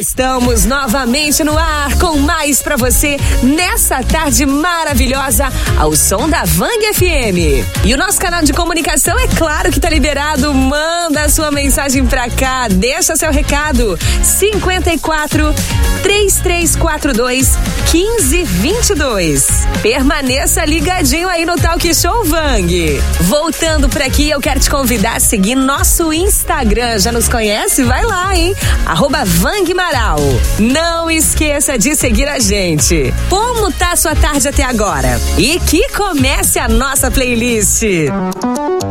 Estamos novamente no ar com mais pra você nessa tarde maravilhosa ao som da Vang FM. E o nosso canal de comunicação é claro que tá liberado. Manda a sua mensagem pra cá, deixa seu recado. 54 3342 1522. Permaneça ligadinho aí no Talk Show Vang. Voltando por aqui, eu quero te convidar a seguir nosso Instagram. Já nos conhece? Vai lá, hein? @VangMaral. Não esqueça de seguir a gente. Como tá a sua tarde até agora? E que comece a nossa playlist.